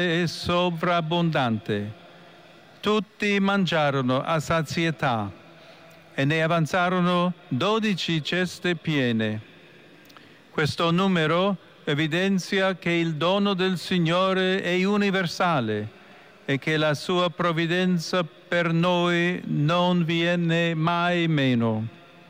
e sovrabbondante. Tutti mangiarono a sazietà e ne avanzarono 12 ceste piene. Questo numero evidenzia che il dono del Signore è universale e che la sua provvidenza per noi non viene mai meno.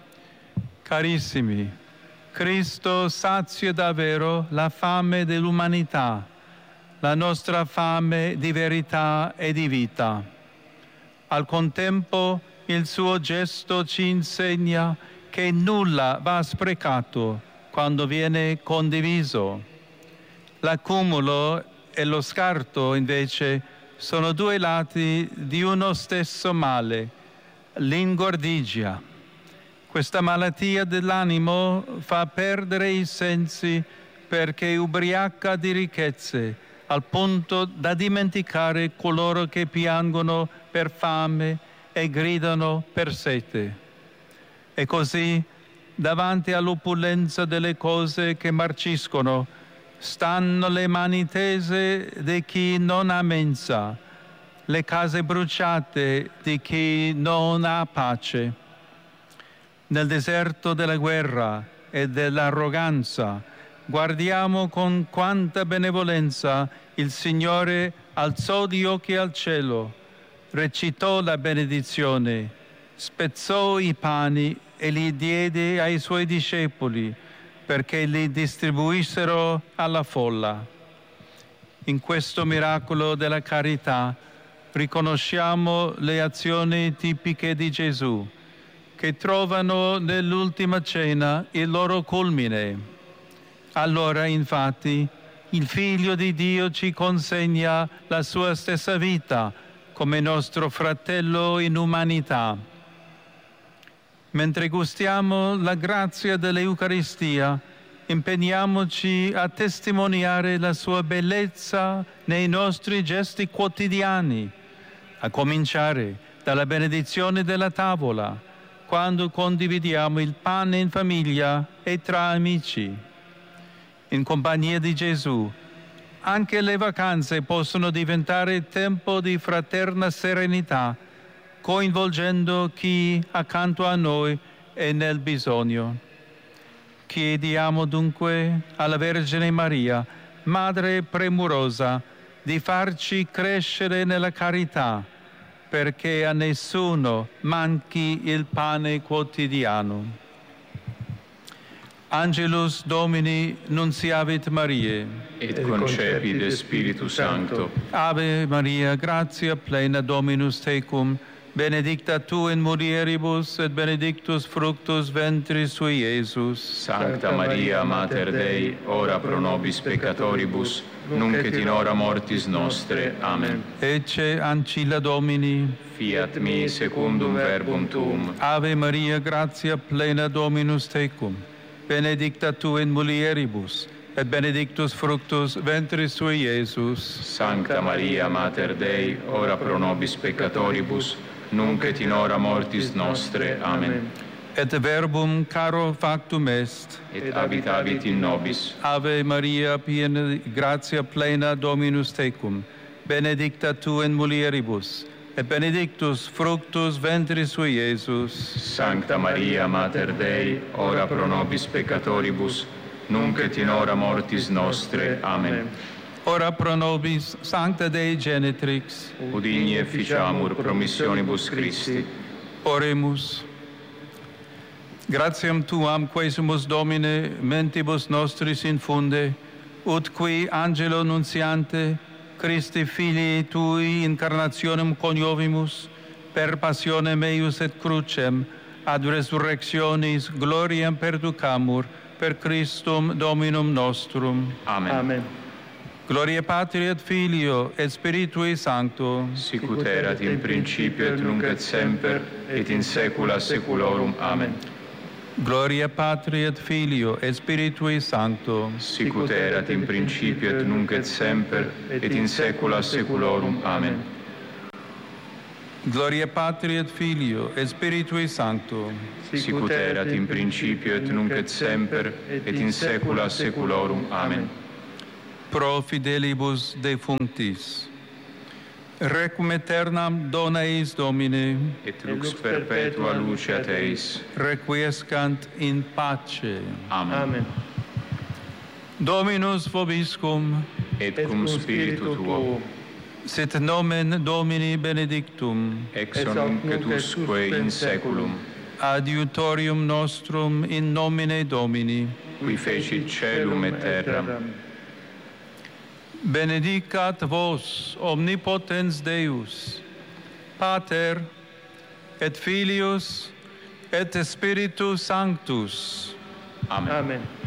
Carissimi, Cristo sazia davvero la fame dell'umanità, la nostra fame di verità e di vita. Al contempo, il suo gesto ci insegna che nulla va sprecato quando viene condiviso. L'accumulo e lo scarto, invece, sono due lati di uno stesso male, l'ingordigia. Questa malattia dell'animo fa perdere i sensi perché ubriaca di ricchezze, al punto da dimenticare coloro che piangono per fame e gridano per sete. E così, davanti all'opulenza delle cose che marciscono, stanno le mani tese di chi non ha mensa, le case bruciate di chi non ha pace. Nel deserto della guerra e dell'arroganza, guardiamo con quanta benevolenza il Signore alzò gli occhi al cielo, recitò la benedizione, spezzò i pani e li diede ai suoi discepoli perché li distribuissero alla folla. In questo miracolo della carità riconosciamo le azioni tipiche di Gesù, che trovano nell'ultima cena il loro culmine. Allora, infatti, il Figlio di Dio ci consegna la sua stessa vita come nostro fratello in umanità. Mentre gustiamo la grazia dell'Eucaristia, impegniamoci a testimoniare la sua bellezza nei nostri gesti quotidiani, a cominciare dalla benedizione della tavola, quando condividiamo il pane in famiglia e tra amici. In compagnia di Gesù, anche le vacanze possono diventare tempo di fraterna serenità, coinvolgendo chi accanto a noi è nel bisogno. Chiediamo dunque alla Vergine Maria, Madre premurosa, di farci crescere nella carità, perché a nessuno manchi il pane quotidiano. Angelus Domini nunciavit Mariae. Et concepit Spiritus Sancto. Ave Maria, gratia plena Dominus tecum, benedicta tu in mulieribus et benedictus fructus ventris sui, Iesus. Sancta Maria, Mater Dei, ora pro nobis peccatoribus, nunc et in hora mortis nostre. Amen. Ecce ancilla Domini. Fiat mi secundum verbum tuum. Ave Maria, gratia plena Dominus tecum, benedicta tu in mulieribus, et benedictus fructus ventris sui, Iesus. Sancta Maria, Mater Dei, ora pro nobis peccatoribus, nunc et in hora mortis nostre. Amen. Et verbum caro factum est. Et habitavit in nobis. Ave Maria, piena gratia plena Dominus tecum, benedicta tu in mulieribus, et benedictus fructus ventris sui, Iesus. Sancta Maria, Mater Dei, ora pro nobis peccatoribus, nunc et in hora mortis nostre. Amen. Ora pro nobis, Sancta Dei Genitrix. Udigni efficiamur promissionibus Christi. Oremus. Gratiam tuam quesumus Domine mentibus nostris infunde, ut qui angelo nunciante, Christi filii tui incarnationem coniovimus, per passionem eius et crucem, ad resurrectionis gloriam perducamur, per Christum Dominum nostrum. Amen. Amen. Gloria Patri et Filio et Spiritui Sancto. Sicut erat in principio et nunc et semper, et in saecula saeculorum. Amen. Gloria Patri et Filio et Spiritui Sancto. Sicut erat in principio et nunc et semper, et in saecula saeculorum. Amen. Gloria Patri et Filio et Spiritui Sancto. Sicut erat in principio et nunc et semper, et in saecula saeculorum. Amen. pro fidelibus defunctis. Requiem aeternam dona eis Domine, et lux perpetua luceat eis. requiescant in pace. Amen. Amen. Dominus vobiscum, Et cum spiritu tuo, sit nomen Domini benedictum, ex nunc et usque in saeculum, adiutorium nostrum in nomine Domini, qui fecit caelum et terram. benedicat vos omnipotens Deus, Pater et Filius et Spiritus Sanctus. Amen. Amen.